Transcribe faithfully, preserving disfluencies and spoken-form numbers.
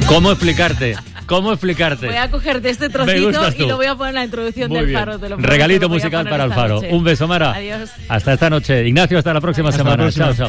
¿Cómo explicarte? ¿Cómo explicarte? Voy a cogerte este trocito y lo voy a poner en la introducción Muy del bien. Faro. Te lo Regalito prometo, musical para el esta Faro. noche. Un beso, Mara. Adiós. Hasta esta noche. Ignacio, hasta la próxima Hasta semana. la próxima. Chao, chao.